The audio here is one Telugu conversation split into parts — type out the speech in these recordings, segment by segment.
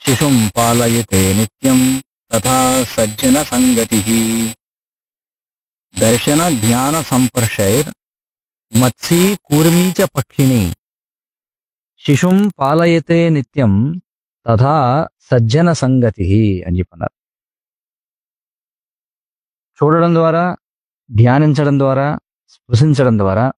శిశుం పాలయతే నిత్యం తథా సజ్జన సంగతి. దర్శన ధ్యాన సంపర్శైర్ మత్సీ కూర్మీ చ పక్షిణి శిశుం పాలయతే నిత్యం తథా సజ్జన సంగతి అని చెప్పన్నారు. చూడడం ద్వారా, ధ్యానించడం ద్వారా, స్పృశించడం ద్వారా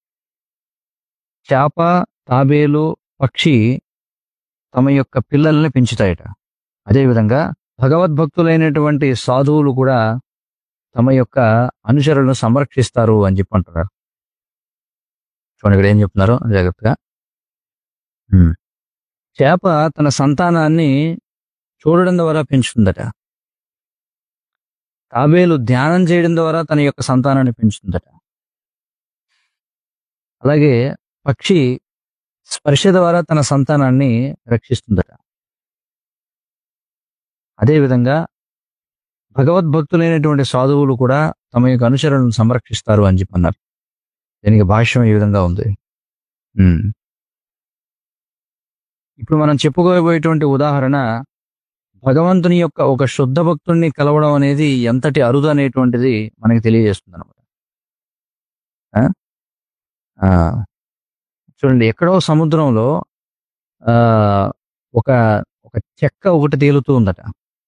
చేప, తాబేలు, పక్షి తమ యొక్క పిల్లల్ని పెంచుతాయట. అదేవిధంగా భగవద్భక్తులైనటువంటి సాధువులు కూడా తమ యొక్క అనుచరులను సంరక్షిస్తారు అని చెప్పి అంటున్నారు. చూడండి ఇక్కడ ఏం చెప్తున్నారో జాగ్రత్తగా. చేప తన సంతానాన్ని చూడడం ద్వారా పెంచుతుందట. తాబేలు ధ్యానం చేయడం ద్వారా తన యొక్క సంతానాన్ని పెంచుతుందట. అలాగే పక్షి స్పర్శ ద్వారా తన సంతానాన్ని రక్షిస్తుందట. అదేవిధంగా భగవద్భక్తులైనటువంటి సాధువులు కూడా తమ యొక్క అనుచరులను సంరక్షిస్తారు అని చెప్పన్నారు. దీనికి భాష్యం ఈ విధంగా ఉంది. ఇప్పుడు మనం చెప్పుకోబోయేటువంటి ఉదాహరణ భగవంతుని యొక్క ఒక శుద్ధ భక్తుడిని కలవడం అనేది ఎంతటి అరుదు అనేటువంటిది మనకి తెలియజేస్తుంది అనమాట. చూడండి, ఎక్కడో సముద్రంలో ఆ ఒక ఒక చెక్క ఒకటి తేలుతూ ఉందట.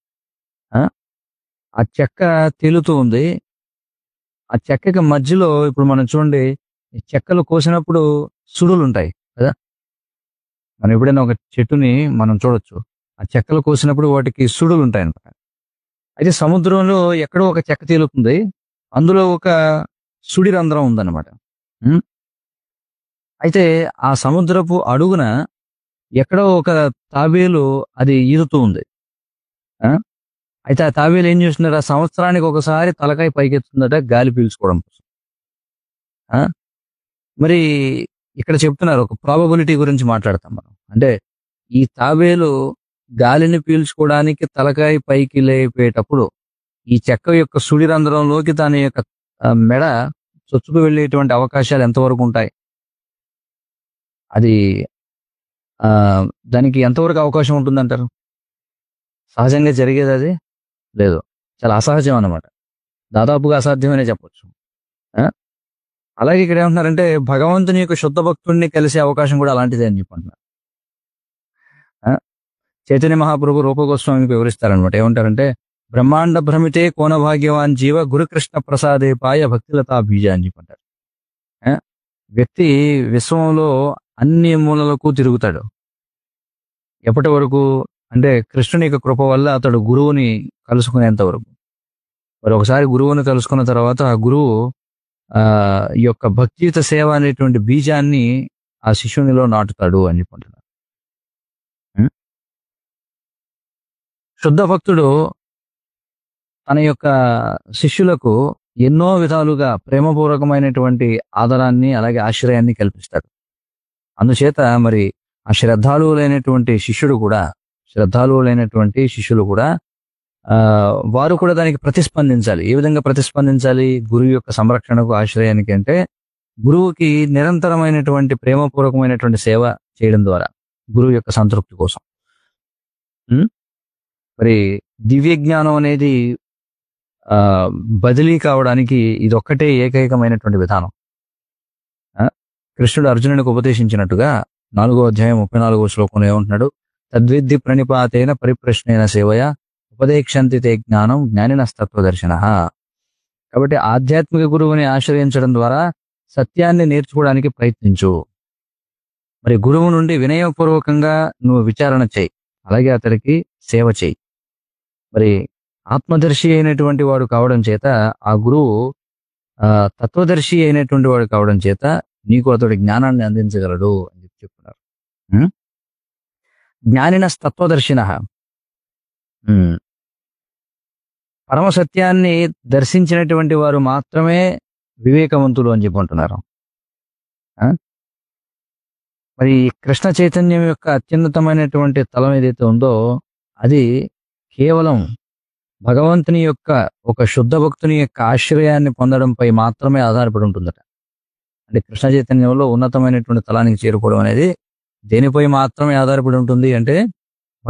ఆ చెక్క తేలుతూ ఉంది. ఆ చెక్కకి మధ్యలో ఇప్పుడు మనం చూడండి, ఈ చెక్కలు కోసినప్పుడు సుడులు ఉంటాయి కదా. మనం ఎప్పుడైనా ఒక చెట్టుని మనం చూడొచ్చు, ఆ చెక్కలు కోసినప్పుడు వాటికి సుడులు ఉంటాయి అనమాట. అయితే సముద్రంలో ఎక్కడో ఒక చెక్క తేలుతుంది, అందులో ఒక సుడి రంధ్రం ఉందన్నమాట. అయితే ఆ సముద్రపు అడుగున ఎక్కడో ఒక తాబేలు అది ఈదుతూ ఉంది. అయితే ఆ తాబేలు ఏం చేస్తున్నారు, ఆ సంవత్సరానికి ఒకసారి తలకాయ పైకెత్తుందట గాలి పీల్చుకోవడం కోసం. మరి ఇక్కడ చెప్తున్నారు, ఒక ప్రాబబిలిటీ గురించి మాట్లాడతాం మనం. అంటే ఈ తాబేలు గాలిని పీల్చుకోవడానికి తలకాయ పైకి లేపేటప్పుడు ఈ చెక్క యొక్క సుడి రంధ్రంలోకి తన యొక్క మెడ చొచ్చుకు వెళ్ళేటువంటి అవకాశాలు ఎంతవరకు ఉంటాయి? అది దానికి ఎంతవరకు అవకాశం ఉంటుందంటారు? సహజంగా జరిగేది అది లేదు, చాలా అసహజం అన్నమాట. దాదాపుగా అసాధ్యమనే చెప్పొచ్చు. అలాగే ఇక్కడ ఏమంటున్నారంటే భగవంతుని యొక్క శుద్ధ భక్తుడిని కలిసే అవకాశం కూడా అలాంటిదే అని చెప్పంటున్నారు. చైతన్య మహాప్రభు రూపగోస్వామికి వివరిస్తారనమాట. ఏమంటారంటే బ్రహ్మాండ భ్రమితే కోన భాగ్యవాన్ జీవ గురుకృష్ణ ప్రసాదే పాయ భక్తిలతా బీజ అని చెప్పంటారు. వ్యక్తి విశ్వంలో అన్ని మూలలకు తిరుగుతాడు. ఎప్పటి వరకు అంటే కృష్ణుని యొక్క కృప వల్ల అతడు గురువుని కలుసుకునేంత వరకు. మరి ఒకసారి గురువుని కలుసుకున్న తర్వాత ఆ గురువు ఈ యొక్క భక్తియుత సేవ అనేటువంటి బీజాన్ని ఆ శిష్యునిలో నాటుతాడు అని చెప్పుకుంటున్నారు. శుద్ధ భక్తుడు తన యొక్క శిష్యులకు ఎన్నో విధాలుగా ప్రేమపూర్వకమైనటువంటి ఆదరాన్ని అలాగే ఆశ్రయాన్ని కల్పిస్తాడు. అందుచేత మరి ఆ శ్రద్ధాలువులైనటువంటి శిష్యులు కూడా వారు కూడా దానికి ప్రతిస్పందించాలి. ఏ విధంగా ప్రతిస్పందించాలి? గురువు యొక్క సంరక్షణకు, ఆశ్రయానికి. అంటే గురువుకి నిరంతరమైనటువంటి ప్రేమపూర్వకమైనటువంటి సేవ చేయడం ద్వారా గురువు యొక్క సంతృప్తి కోసం. మరి దివ్య జ్ఞానం అనేది బదిలీ కావడానికి ఇదొక్కటే ఏకైకమైనటువంటి విధానం. కృష్ణుడు అర్జునునికి ఉపదేశించినట్టుగా 4వ అధ్యాయం 34వ శ్లోకంలో ఏమంటున్నాడు? తద్విద్ధి ప్రణిపాతేన పరిప్రశ్నేన సేవయ ఉపదేక్షంతి తే జ్ఞానం జ్ఞానినస్తత్వదర్శన. కాబట్టి ఆధ్యాత్మిక గురువుని ఆశ్రయించడం ద్వారా సత్యాన్ని నేర్చుకోవడానికి ప్రయత్నించు. మరి గురువు నుండి వినయపూర్వకంగా నువ్వు విచారణ చేయి, అలాగే అతడికి సేవ చేయి. మరి ఆత్మదర్శి అయినటువంటి వాడు కావడం చేత ఆ గురువు తత్వదర్శి అయినటువంటి వాడు కావడం చేత నీకు అతడి జ్ఞానాన్ని అందించగలడు అని చెప్తున్నారు. జ్ఞానినస్తత్వదర్శిన, పరమ సత్యాన్ని దర్శించినటువంటి వారు మాత్రమే వివేకవంతులు అని చెప్పుకుంటున్నారు. మరి కృష్ణ చైతన్యం యొక్క అత్యున్నతమైనటువంటి తలం ఏదైతే ఉందో అది కేవలం భగవంతుని యొక్క ఒక శుద్ధ భక్తుని యొక్క ఆశ్రయాన్ని పొందడంపై మాత్రమే ఆధారపడి ఉంటుందట. అంటే కృష్ణ చైతన్యంలో ఉన్నతమైనటువంటి తలానికి చేరుకోవడం అనేది దేనిపై మాత్రమే ఆధారపడి ఉంటుంది అంటే